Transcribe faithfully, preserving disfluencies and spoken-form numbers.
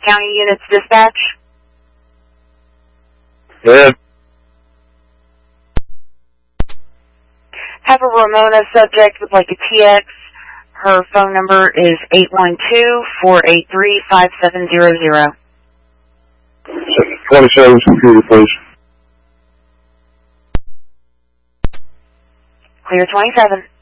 County Units Dispatch. Good. Have a Ramona subject with like a T X. Her phone number is eight one two, four eight three, five seven zero zero. twenty-seven computer, please. Clear twenty-seven.